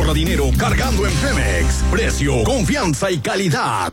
ahorra dinero cargando en Pemex. Precio, confianza y calidad.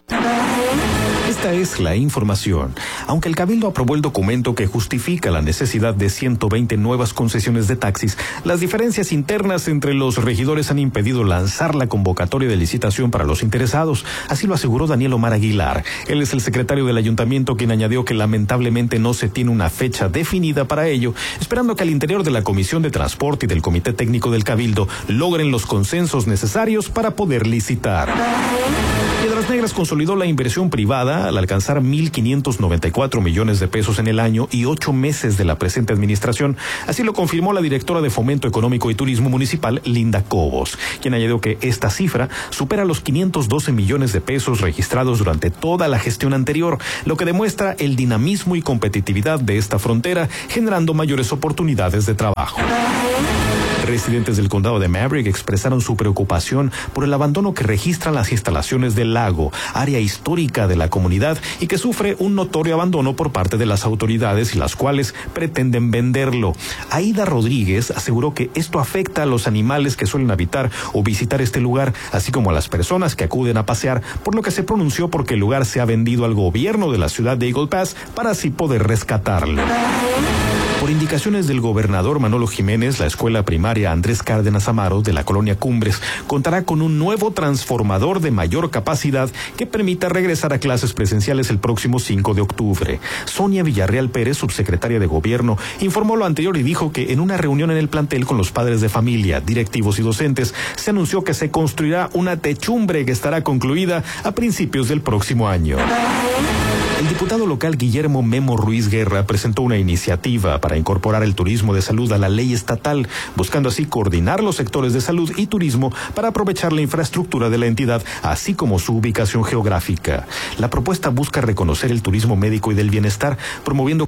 Esta es la información. Aunque el Cabildo aprobó el documento que justifica la necesidad de 120 nuevas concesiones de taxis, las diferencias internas entre los regidores han impedido lanzar la convocatoria de licitación para los interesados. Así lo aseguró Daniel Omar Aguilar. Él es el secretario del ayuntamiento, quien añadió que lamentablemente no se tiene una fecha definida para ello, esperando que al interior de la Comisión de Transporte y del Comité Técnico del Cabildo logren los consensos necesarios para poder licitar. Piedras Negras consolidó la inversión privada al alcanzar 1.594 millones de pesos en el año y 8 meses de la presente administración. Así lo confirmó la directora de Fomento Económico y Turismo Municipal, Linda Cobos, quien añadió que esta cifra supera los 512 millones de pesos registrados durante toda la gestión anterior, lo que demuestra el dinamismo y competitividad de esta frontera, generando mayores oportunidades de trabajo. Residentes del condado de Maverick expresaron su preocupación por el abandono que registran las instalaciones del lago, área histórica de la comunidad y que sufre un notorio abandono por parte de las autoridades y las cuales pretenden venderlo. Aida Rodríguez aseguró que esto afecta a los animales que suelen habitar o visitar este lugar, así como a las personas que acuden a pasear, por lo que se pronunció porque el lugar se ha vendido al gobierno de la ciudad de Eagle Pass para así poder rescatarlo. Por indicaciones del gobernador Manolo Jiménez, la escuela primaria Andrés Cárdenas Amaro de la colonia Cumbres contará con un nuevo transformador de mayor capacidad que permita regresar a clases presenciales el próximo 5 de octubre. Sonia Villarreal Pérez, subsecretaria de Gobierno, informó lo anterior y dijo que en una reunión en el plantel con los padres de familia, directivos y docentes, se anunció que se construirá una techumbre que estará concluida a principios del próximo año. El diputado local Guillermo Memo Ruiz Guerra presentó una iniciativa para incorporar el turismo de salud a la ley estatal, buscando así coordinar los sectores de salud y turismo para aprovechar la infraestructura de la entidad, así como su ubicación geográfica. La propuesta busca reconocer el turismo médico y del bienestar, promoviendo